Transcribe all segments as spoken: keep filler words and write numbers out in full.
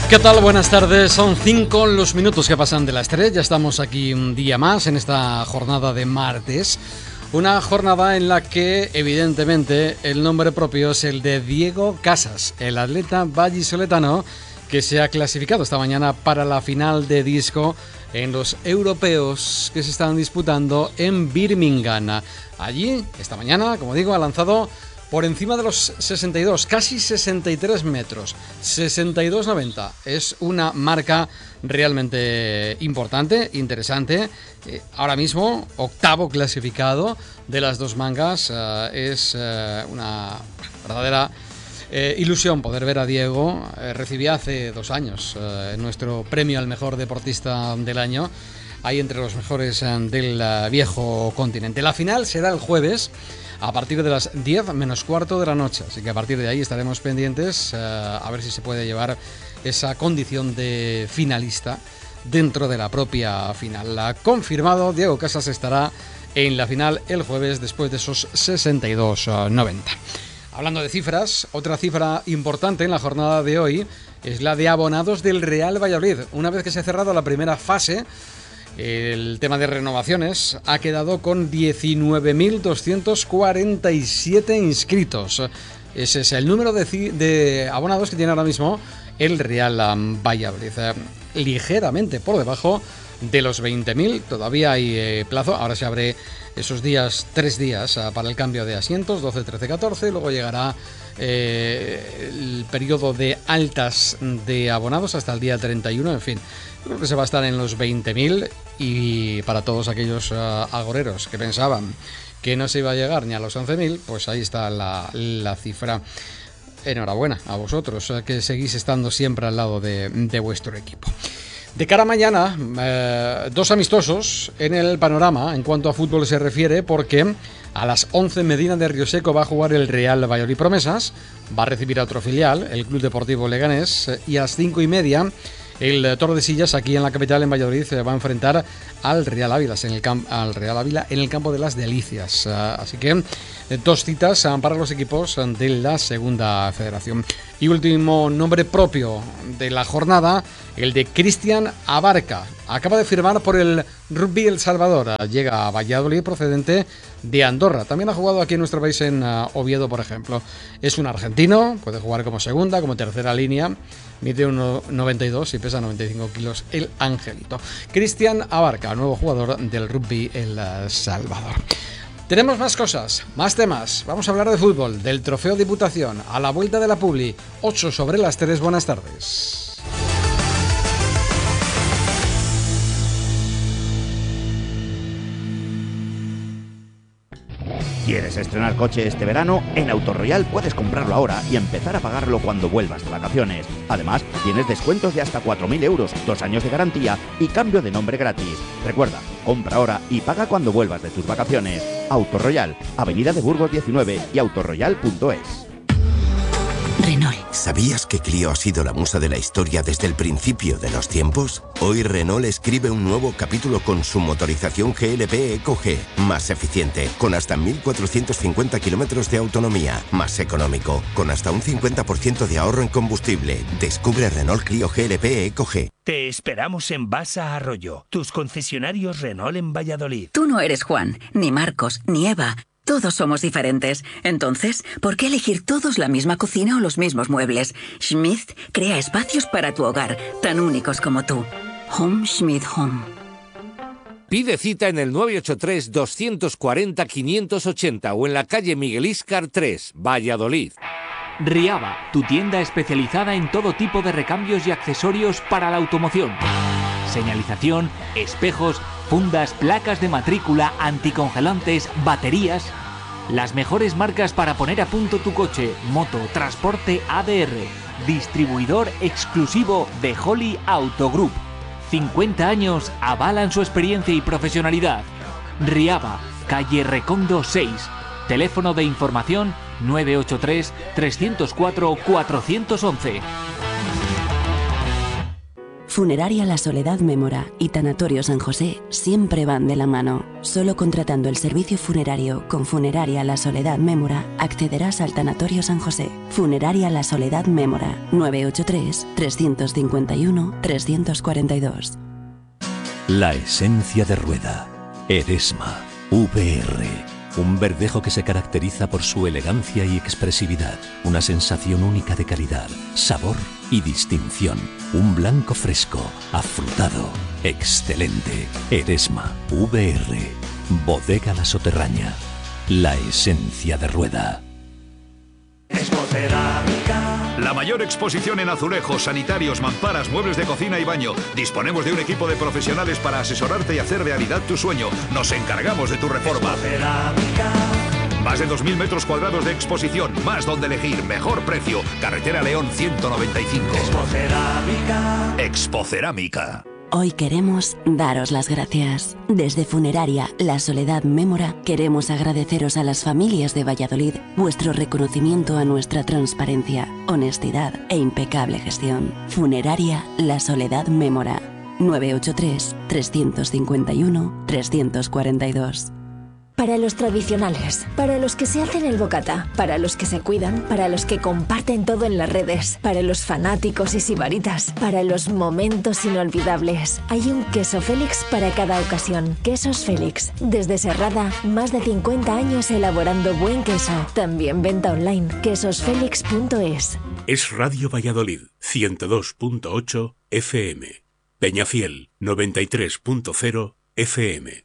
¿Qué tal? Buenas tardes. Son cinco los minutos que pasan de las tres. Ya estamos aquí un día más en esta jornada de martes. Una jornada en la que, evidentemente, el nombre propio es el de Diego Casas, el atleta vallisoletano que se ha clasificado esta mañana para la final de disco en los europeos que se están disputando en Birmingham. Allí, esta mañana, como digo, ha lanzado por encima de los sesenta y dos, casi sesenta y tres metros, sesenta y dos noventa. Es una marca realmente importante, interesante. Eh, ahora mismo, octavo clasificado de las dos mangas. Uh, es uh, una verdadera eh, ilusión poder ver a Diego. Eh, recibí hace dos años uh, nuestro premio al mejor deportista del año, ahí entre los mejores uh, del uh, viejo continente. La final será el jueves, a partir de las diez menos cuarto de la noche, así que a partir de ahí estaremos pendientes uh, a ver si se puede llevar esa condición de finalista dentro de la propia final. La confirmado, Diego Casas estará en la final el jueves después de esos sesenta y dos noventa. Hablando de cifras, otra cifra importante en la jornada de hoy es la de abonados del Real Valladolid. Una vez que se ha cerrado la primera fase, el tema de renovaciones ha quedado con diecinueve mil doscientos cuarenta y siete inscritos. Ese es el número de, de abonados que tiene ahora mismo el Real Valladolid. Eh, ligeramente por debajo de los veinte mil. Todavía hay eh, plazo. Ahora se abre esos días, tres días eh, para el cambio de asientos, doce, trece, catorce. Luego llegará eh, el periodo de altas de abonados hasta el día treinta y uno. En fin, creo que se va a estar en los veinte mil. Y para todos aquellos uh, agoreros que pensaban que no se iba a llegar ni a los once mil, pues ahí está la, la cifra. Enhorabuena a vosotros, uh, que seguís estando siempre al lado de, de vuestro equipo. De cara a mañana, eh, dos amistosos en el panorama en cuanto a fútbol se refiere, porque a las once Medina de Rioseco va a jugar el Real Valladolid Promesas, va a recibir a otro filial, el Club Deportivo Leganés, y a las cinco y media el Tordesillas, aquí en la capital, en Valladolid, se va a enfrentar al Real Ávila en el, camp- al Real Ávila en el campo de las Delicias. Uh, así que dos citas uh, para los equipos de la Segunda Federación. Y último nombre propio de la jornada, el de Cristian Abarca. Acaba de firmar por el Rugby El Salvador. Uh, llega a Valladolid procedente de Andorra. También ha jugado aquí en nuestro país en uh, Oviedo, por ejemplo. Es un argentino, puede jugar como segunda, como tercera línea. Mide uno noventa y dos y pesa noventa y cinco kilos el angelito. Cristian Abarca, nuevo jugador del Rugby El Salvador. Tenemos más cosas, más temas. Vamos a hablar de fútbol, del Trofeo Diputación, a la vuelta de la Publi. ocho sobre las tres, buenas tardes. ¿Quieres estrenar coche este verano? En Autoroyal puedes comprarlo ahora y empezar a pagarlo cuando vuelvas de vacaciones. Además, tienes descuentos de hasta cuatro mil euros, dos años de garantía y cambio de nombre gratis. Recuerda, compra ahora y paga cuando vuelvas de tus vacaciones. Autoroyal, Avenida de Burgos diecinueve y autoroyal punto es. Renault. ¿Sabías que Clio ha sido la musa de la historia desde el principio de los tiempos? Hoy Renault escribe un nuevo capítulo con su motorización G L P Eco G, más eficiente, con hasta mil cuatrocientos cincuenta kilómetros de autonomía, más económico, con hasta un cincuenta por ciento de ahorro en combustible. Descubre Renault Clio G L P Eco G. Te esperamos en Basa Arroyo, tus concesionarios Renault en Valladolid. Tú no eres Juan, ni Marcos, ni Eva. Todos somos diferentes. Entonces, ¿por qué elegir todos la misma cocina o los mismos muebles? Schmidt crea espacios para tu hogar, tan únicos como tú. Home Schmidt Home. Pide cita en el nueve ocho tres, dos cuatro cero, cinco ocho cero o en la calle Miguel Íscar tres, Valladolid. Riaba, tu tienda especializada en todo tipo de recambios y accesorios para la automoción. Señalización, espejos, fundas, placas de matrícula, anticongelantes, baterías. Las mejores marcas para poner a punto tu coche, moto, transporte A D R. Distribuidor exclusivo de Holly Auto Group. cincuenta años avalan su experiencia y profesionalidad. Riaba, calle Recondo seis. Teléfono de información nueve ocho tres, tres cero cuatro, cuatro uno uno. Funeraria La Soledad Mémora y Tanatorio San José siempre van de la mano. Solo contratando el servicio funerario con Funeraria La Soledad Mémora accederás al Tanatorio San José. Funeraria La Soledad Mémora, nueve ocho tres, tres cinco uno, tres cuatro dos. La esencia de Rueda. Eresma. V R. Un verdejo que se caracteriza por su elegancia y expresividad. Una sensación única de calidad, sabor y distinción. Un blanco fresco, afrutado, excelente. Eresma. V R. Bodega La Soterraña. La esencia de Rueda. La mayor exposición en azulejos, sanitarios, mamparas, muebles de cocina y baño. Disponemos de un equipo de profesionales para asesorarte y hacer realidad tu sueño. Nos encargamos de tu reforma. Más de dos mil metros cuadrados de exposición, más donde elegir, mejor precio. Carretera León ciento noventa y cinco. Expocerámica. Expocerámica. Hoy queremos daros las gracias. Desde Funeraria La Soledad Mémora queremos agradeceros a las familias de Valladolid vuestro reconocimiento a nuestra transparencia, honestidad e impecable gestión. Funeraria La Soledad Mémora, nueve ocho tres, tres cinco uno, tres cuatro dos. Para los tradicionales, para los que se hacen el bocata, para los que se cuidan, para los que comparten todo en las redes, para los fanáticos y sibaritas, para los momentos inolvidables. Hay un queso Félix para cada ocasión. Quesos Félix. Desde Serrada, más de cincuenta años elaborando buen queso. También venta online. quesos félix punto es. Es Radio Valladolid, ciento dos punto ocho F M. Peñafiel, noventa y tres punto cero F M.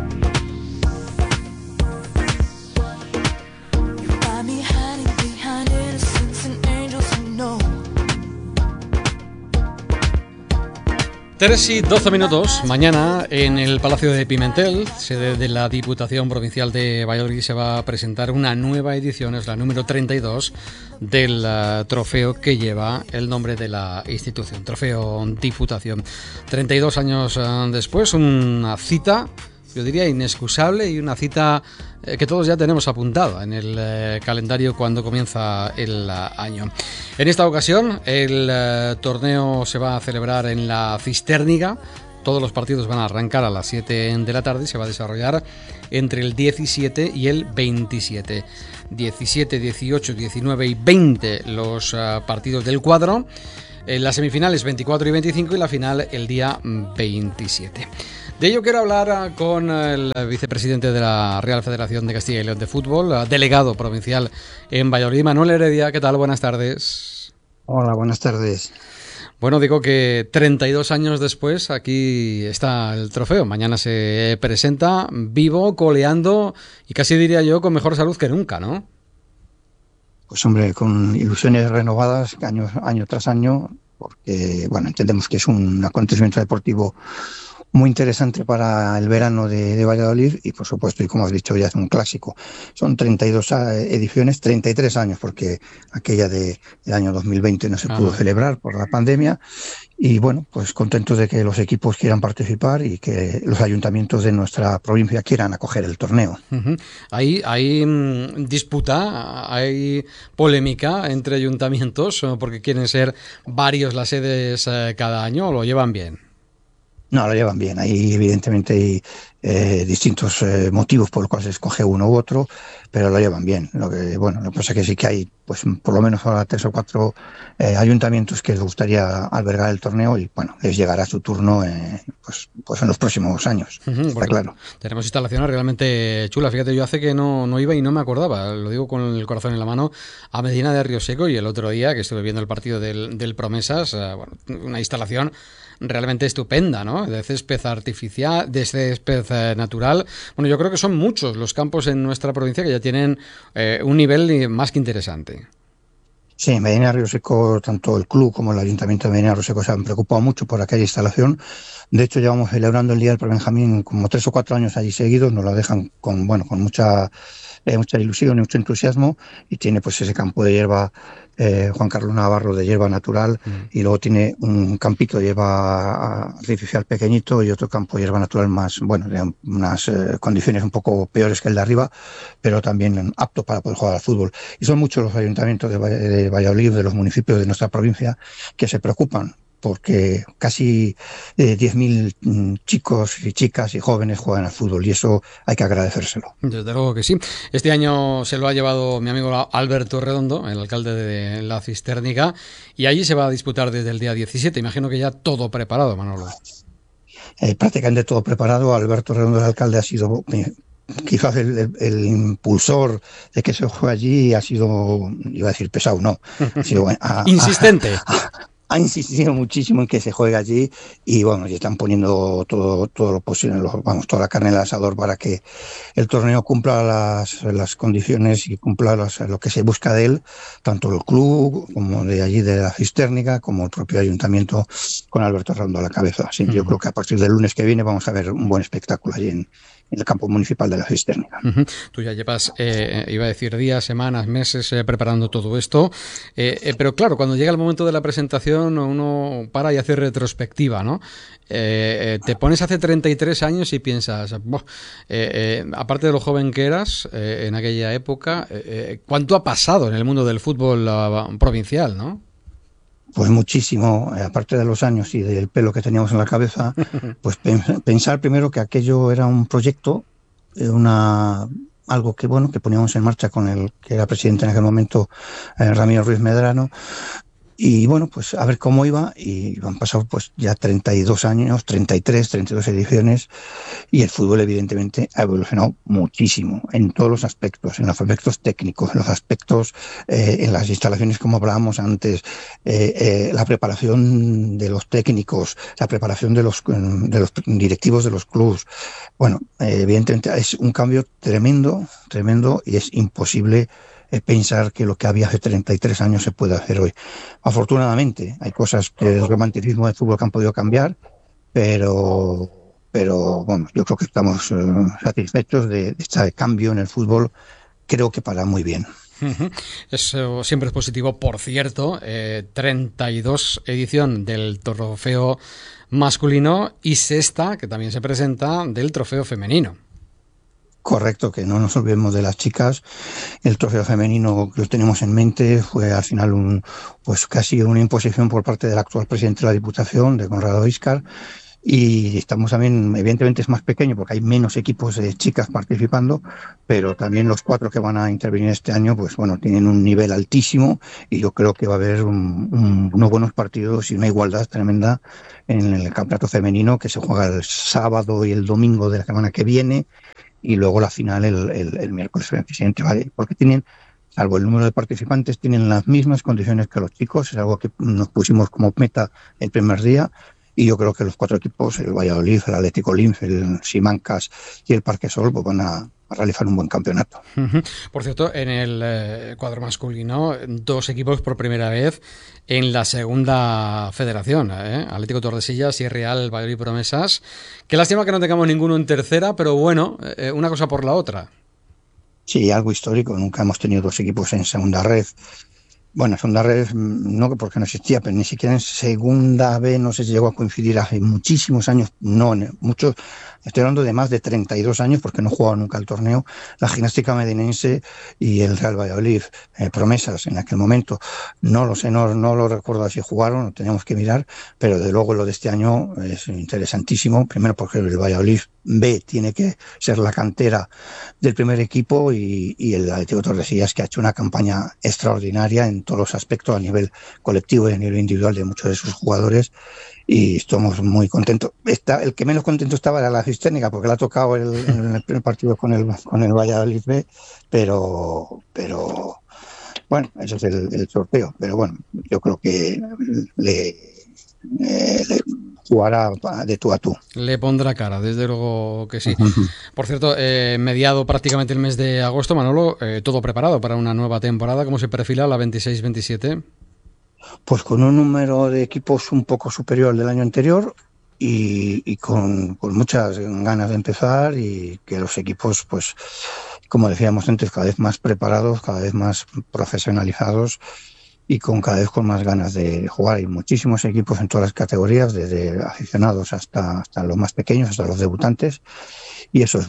tres y doce minutos. Mañana en el Palacio de Pimentel, sede de la Diputación Provincial de Valladolid, se va a presentar una nueva edición, es la número treinta y dos, del uh, trofeo que lleva el nombre de la institución, Trofeo Diputación. treinta y dos años uh, después, una cita, yo diría, inexcusable y una cita eh, que todos ya tenemos apuntada en el eh, calendario cuando comienza el uh, año. En esta ocasión el uh, torneo se va a celebrar en la Cistérniga. Todos los partidos van a arrancar a las siete de la tarde y se va a desarrollar entre el diecisiete y el veintisiete. diecisiete, dieciocho, diecinueve y veinte los uh, partidos del cuadro. En las semifinales veinticuatro y veinticinco y la final el día veintisiete. De ello quiero hablar con el vicepresidente de la Real Federación de Castilla y León de Fútbol, delegado provincial en Valladolid, Manuel Heredia. ¿Qué tal? Buenas tardes. Hola, buenas tardes. Bueno, digo que treinta y dos años después aquí está el trofeo. Mañana se presenta vivo, coleando y casi diría yo con mejor salud que nunca, ¿no? Pues hombre, con ilusiones renovadas año, año tras año, porque bueno, entendemos que es un acontecimiento deportivo muy interesante para el verano de, de Valladolid y por supuesto, y como has dicho, ya es un clásico. Son treinta y dos ediciones, treinta y tres años, porque aquella de, del año dos mil veinte no se ah, pudo celebrar por la pandemia. Y bueno, pues contentos de que los equipos quieran participar y que los ayuntamientos de nuestra provincia quieran acoger el torneo. Uh-huh. ¿Hay, hay mmm, disputa, hay polémica entre ayuntamientos porque quieren ser varios las sedes eh, cada año o lo llevan bien? No, lo llevan bien. Ahí evidentemente hay eh, distintos eh, motivos por los cuales se escoge uno u otro, pero lo llevan bien. Lo que bueno, lo que pasa es que sí que hay, pues por lo menos ahora tres o cuatro eh, ayuntamientos que les gustaría albergar el torneo y bueno, les llegará su turno eh, pues, pues en los próximos años. Uh-huh, está claro. Tenemos instalaciones realmente chulas. Fíjate, yo hace que no, no iba y no me acordaba, lo digo con el corazón en la mano, a Medina de Río Seco y el otro día que estuve viendo el partido del, del Promesas, eh, bueno, una instalación realmente estupenda, ¿no? De césped artificial, de césped eh, natural. Bueno, yo creo que son muchos los campos en nuestra provincia que ya tienen eh, un nivel más que interesante. Sí, en Medina Río Seco, tanto el club como el ayuntamiento de Medina Río Seco se han preocupado mucho por aquella instalación. De hecho, llevamos celebrando el Día del Prebenjamín como tres o cuatro años allí seguidos. Nos lo dejan con, bueno, con mucha, eh, mucha ilusión y mucho entusiasmo. Y tiene pues ese campo de hierba eh, Juan Carlos Navarro de hierba natural mm. y luego tiene un campito de hierba artificial pequeñito y otro campo de hierba natural más, bueno, de unas eh, condiciones un poco peores que el de arriba, pero también apto para poder jugar al fútbol. Y son muchos los ayuntamientos de, de Valladolid, de los municipios de nuestra provincia, que se preocupan porque casi eh, diez mil mm, chicos y chicas y jóvenes juegan al fútbol y eso hay que agradecérselo. Desde luego que sí. Este año se lo ha llevado mi amigo Alberto Redondo, el alcalde de La Cistérnica, y allí se va a disputar desde el día diecisiete. Imagino que ya todo preparado, Manolo. Eh, prácticamente todo preparado. Alberto Redondo, el alcalde, ha sido eh, quizás el, el, el impulsor de que se juegue allí, ha sido, iba a decir pesado, no, ha sido, a, insistente. A, a, ha insistido muchísimo en que se juegue allí y bueno, ya están poniendo todo, todo lo posible, lo, vamos, toda la carne en el asador para que el torneo cumpla las, las condiciones y cumpla las, lo que se busca de él, tanto el club como de allí de La Cistérnica, como el propio ayuntamiento con Alberto Redondo a la cabeza. Así que yo creo que a partir del lunes que viene vamos a ver un buen espectáculo allí en, en el campo municipal de La Cistérnica. Uh-huh. Tú ya llevas, eh, iba a decir, días, semanas, meses eh, preparando todo esto, eh, eh, pero claro, cuando llega el momento de la presentación uno para y hace retrospectiva, ¿no? Eh, eh, te pones hace treinta y tres años y piensas, eh, eh, aparte de lo joven que eras eh, en aquella época, eh, ¿cuánto ha pasado en el mundo del fútbol uh, provincial, no? Pues muchísimo, eh, aparte de los años y del pelo que teníamos en la cabeza, pues pensar primero que aquello era un proyecto, eh, una algo que bueno que poníamos en marcha con el que era presidente en aquel momento, eh, Ramiro Ruiz Medrano. Y bueno, pues a ver cómo iba, y han pasado pues ya treinta y dos años, treinta y tres, treinta y dos ediciones, y el fútbol evidentemente ha evolucionado muchísimo en todos los aspectos, en los aspectos técnicos, en los aspectos, eh, en las instalaciones como hablábamos antes, eh, eh, la preparación de los técnicos, la preparación de los, de los directivos de los clubes. Bueno, eh, evidentemente es un cambio tremendo, tremendo, y es imposible pensar que lo que había hace treinta y tres años se puede hacer hoy. Afortunadamente, hay cosas que el romanticismo del fútbol que han podido cambiar, pero, pero bueno, yo creo que estamos eh, satisfechos de, de este cambio en el fútbol, creo que para muy bien. Uh-huh. Eso siempre es positivo. Por cierto, eh, treinta y dos edición del trofeo masculino y sexta, que también se presenta, del trofeo femenino. Correcto, que no nos olvidemos de las chicas. El trofeo femenino que lo tenemos en mente fue al final un, pues casi una imposición por parte del actual presidente de la Diputación, de Conrado Íscar, y estamos también, evidentemente es más pequeño porque hay menos equipos de chicas participando, pero también los cuatro que van a intervenir este año, pues bueno, tienen un nivel altísimo y yo creo que va a haber un, un, unos buenos partidos y una igualdad tremenda en el campeonato femenino que se juega el sábado y el domingo de la semana que viene, y luego la final el, el, el miércoles siguiente, ¿vale? Porque tienen, salvo el número de participantes, tienen las mismas condiciones que los chicos, es algo que nos pusimos como meta el primer día, y yo creo que los cuatro equipos, el Valladolid, el Atlético Linz, el Simancas y el Parque Sol, pues van a, a realizar un buen campeonato. Uh-huh. Por cierto, en el eh, cuadro masculino, dos equipos por primera vez en la segunda federación, ¿eh? Atlético Tordesillas y Real Valladolid Promesas. Qué lástima que no tengamos ninguno en tercera, pero bueno, eh, una cosa por la otra. Sí, algo histórico, nunca hemos tenido dos equipos en segunda red. Bueno, segunda red no porque no existía, pero ni siquiera en segunda B no se llegó a coincidir hace muchísimos años, no, muchos, estoy hablando de más de treinta y dos años porque no he jugado nunca el torneo, la Gimnástica Medinense y el Real Valladolid, eh, Promesas en aquel momento, no lo sé, no, no lo recuerdo si jugaron, lo teníamos que mirar, pero de luego lo de este año es interesantísimo, primero porque el Valladolid B tiene que ser la cantera del primer equipo y, y el Atlético Tordesillas, que ha hecho una campaña extraordinaria en todos los aspectos a nivel colectivo y a nivel individual de muchos de sus jugadores, y estamos muy contentos. Está, el que menos contento estaba era La Cistérnica porque le ha tocado el, en el primer partido con el, con el Valladolid B, pero, pero bueno, ese es el, el sorteo, pero bueno, yo creo que le, eh, le jugará de tú a tú. Le pondrá cara, desde luego que sí. Por cierto, eh, mediado prácticamente el mes de agosto, Manolo, eh, todo preparado para una nueva temporada. ¿Cómo se perfila la veintiséis veintisiete? Pues con un número de equipos un poco superior al del año anterior y, y con, con muchas ganas de empezar, y que los equipos, pues como decíamos antes, cada vez más preparados, cada vez más profesionalizados y con cada vez con más ganas de jugar. Hay muchísimos equipos en todas las categorías, desde aficionados hasta, hasta los más pequeños, hasta los debutantes, y eso es bueno,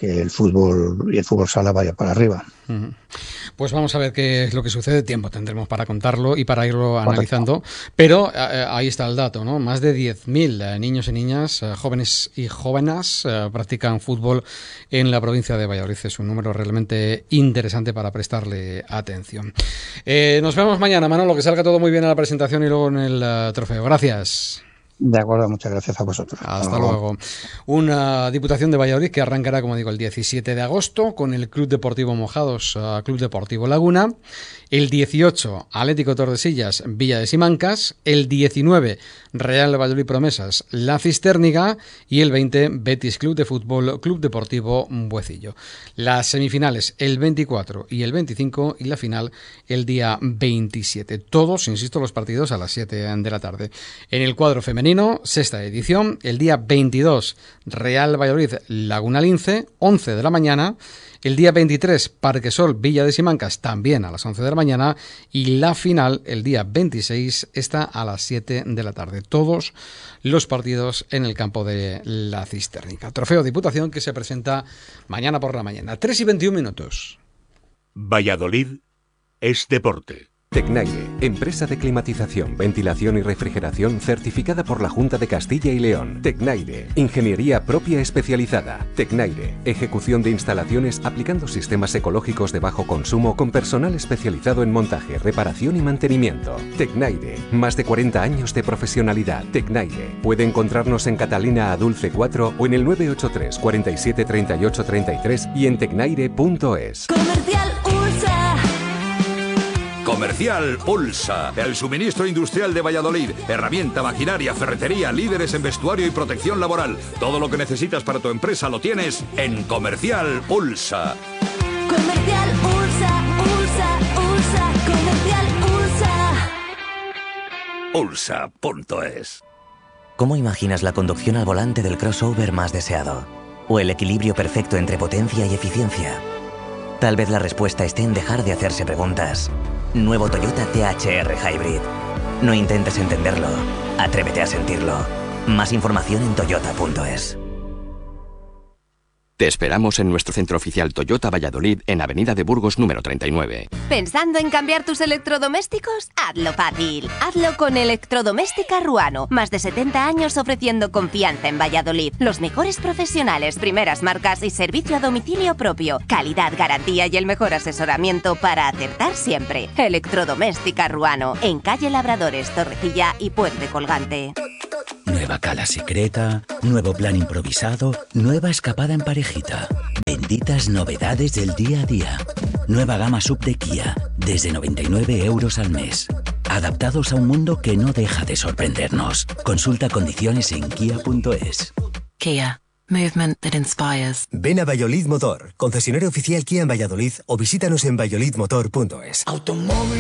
que el fútbol y el fútbol sala vaya para arriba. Pues vamos a ver qué es lo que sucede. Tiempo tendremos para contarlo y para irlo analizando. Pero eh, ahí está el dato, ¿no? Más de diez mil eh, niños y niñas, eh, jóvenes y jóvenes, eh, practican fútbol en la provincia de Valladolid. Es un número realmente interesante para prestarle atención. Eh, nos vemos mañana, Manolo. Que salga todo muy bien en la presentación y luego en el uh, trofeo. Gracias. De acuerdo, muchas gracias a vosotros. Hasta luego. Una Diputación de Valladolid que arrancará, como digo, el diecisiete de agosto con el Club Deportivo Mojados, uh, Club Deportivo Laguna. El dieciocho, Atlético Tordesillas, Villa de Simancas. El diecinueve, Real Valladolid Promesas, La Cistérniga. Y el veinte, Betis Club de Fútbol, Club Deportivo Buecillo. Las semifinales el veinticuatro y el veinticinco y la final el día veintisiete. Todos, insisto, los partidos a las siete de la tarde. En el cuadro femenino, sexta edición, el día veintidós, Real Valladolid Laguna Lince, once de la mañana. El día veintitrés, Parquesol Villa de Simancas, también a las once de la mañana. Y la final, el día veintiséis, está a las siete de la tarde. Todos los partidos en el campo de La Cistérnica. Trofeo Diputación que se presenta mañana por la mañana. tres y veintiún minutos. Valladolid es deporte. Tecnaire, empresa de climatización, ventilación y refrigeración certificada por la Junta de Castilla y León. Tecnaire, ingeniería propia especializada. Tecnaire, ejecución de instalaciones aplicando sistemas ecológicos de bajo consumo con personal especializado en montaje, reparación y mantenimiento. Tecnaire, más de cuarenta años de profesionalidad. Tecnaire, puede encontrarnos en Catalina Adulce cuatro o en el nueve ocho tres, cuarenta y siete, treinta y ocho, treinta y tres y en tecnaire punto es. Comercial Ursa. Comercial Pulsa, el suministro industrial de Valladolid, herramienta, maquinaria, ferretería, líderes en vestuario y protección laboral. Todo lo que necesitas para tu empresa lo tienes en Comercial Pulsa. Comercial Ursa, Ursa, Ursa, Comercial Ursa. Pulsa punto es. ¿Cómo imaginas la conducción al volante del crossover más deseado? ¿O el equilibrio perfecto entre potencia y eficiencia? Tal vez la respuesta esté en dejar de hacerse preguntas. Nuevo Toyota T H R Hybrid. No intentes entenderlo, atrévete a sentirlo. Más información en toyota punto es. Te esperamos en nuestro centro oficial Toyota Valladolid en Avenida de Burgos número treinta y nueve. ¿Pensando en cambiar tus electrodomésticos? Hazlo fácil. Hazlo con Electrodoméstica Ruano. Más de setenta años ofreciendo confianza en Valladolid. Los mejores profesionales, primeras marcas y servicio a domicilio propio. Calidad, garantía y el mejor asesoramiento para acertar siempre. Electrodoméstica Ruano. En calle Labradores, Torrecilla y Puente Colgante. Nueva cala secreta, nuevo plan improvisado, nueva escapada en parejita. Benditas novedades del día a día. Nueva gama sub de Kia, desde noventa y nueve euros al mes. Adaptados a un mundo que no deja de sorprendernos. Consulta condiciones en kia punto es. Kia. Movement that inspires. Ven a Valladolid Motor, concesionario oficial Kia en Valladolid o visítanos en valladolid motor punto es. Automóvil